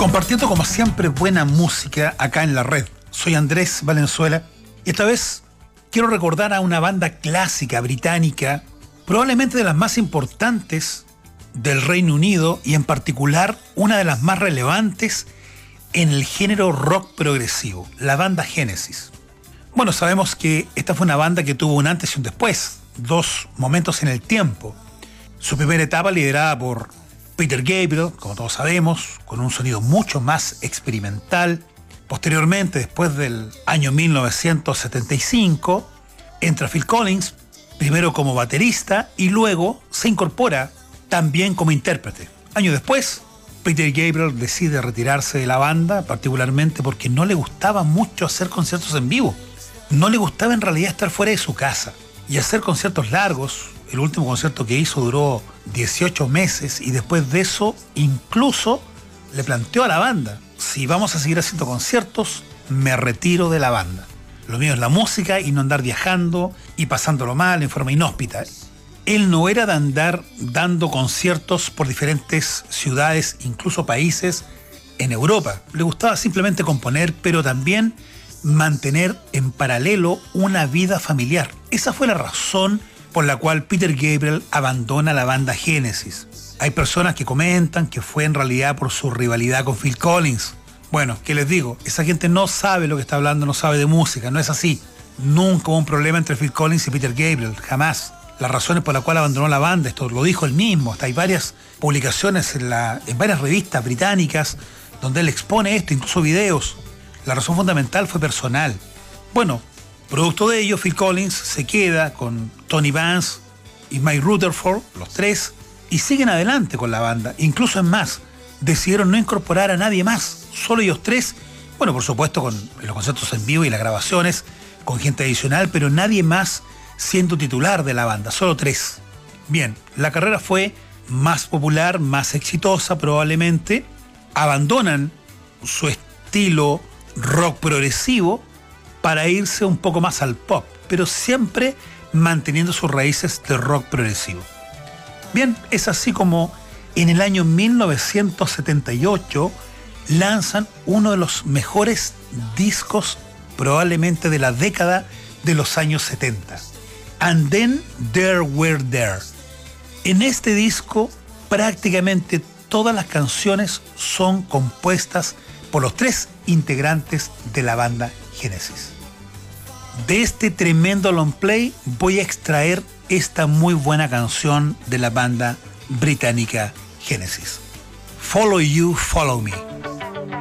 Compartiendo como siempre buena música acá en la red. Soy Andrés Valenzuela y esta vez quiero recordar a una banda clásica británica, probablemente de las más importantes del Reino Unido y en particular una de las más relevantes en el género rock progresivo, la banda Genesis. Bueno, sabemos que esta fue una banda que tuvo un antes y un después, dos momentos en el tiempo. Su primera etapa liderada por Peter Gabriel, como todos sabemos, con un sonido mucho más experimental. Posteriormente, después del año 1975, entra Phil Collins, primero como baterista y luego se incorpora también como intérprete. Años después, Peter Gabriel decide retirarse de la banda, particularmente porque no le gustaba mucho hacer conciertos en vivo. No le gustaba en realidad estar fuera de su casa y hacer conciertos largos. El último concierto que hizo duró 18 meses y después de eso incluso le planteó a la banda: si vamos a seguir haciendo conciertos, me retiro de la banda. Lo mío es la música y no andar viajando y pasándolo mal en forma inhóspita. Él no era de andar dando conciertos por diferentes ciudades, incluso países en Europa. Le gustaba simplemente componer, pero también mantener en paralelo una vida familiar. Esa fue la razón por la cual Peter Gabriel abandona la banda Genesis. Hay personas que comentan que fue en realidad por su rivalidad con Phil Collins. Bueno, ¿qué les digo? Esa gente no sabe lo que está hablando, no sabe de música, no es así. Nunca hubo un problema entre Phil Collins y Peter Gabriel, jamás. Las razones por las cuales abandonó la banda, esto lo dijo él mismo, hasta hay varias publicaciones en varias revistas británicas donde él expone esto, incluso videos. La razón fundamental fue personal. Bueno, producto de ello, Phil Collins se queda con Tony Vance y Mike Rutherford, los tres, y siguen adelante con la banda. Incluso es más, decidieron no incorporar a nadie más, solo ellos tres. Bueno, por supuesto, con los conciertos en vivo y las grabaciones, con gente adicional, pero nadie más siendo titular de la banda, solo tres. Bien, la carrera fue más popular, más exitosa probablemente. Abandonan su estilo rock progresivo para irse un poco más al pop, pero siempre manteniendo sus raíces de rock progresivo. Bien, es así como en el año 1978 lanzan uno de los mejores discos probablemente de la década de los años 70. And Then There Were There. En este disco prácticamente todas las canciones son compuestas por los tres integrantes de la banda Genesis. De este tremendo long play voy a extraer esta muy buena canción de la banda británica Genesis. Follow You, Follow Me.